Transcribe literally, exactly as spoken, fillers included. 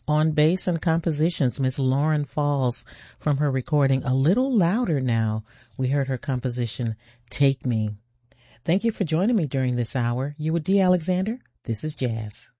On bass and compositions, Miss Lauren Falls from her recording A Little Louder Now. We heard her composition, Take Me. Thank you for joining me during this hour. You with Dee Alexander? This is Jazz.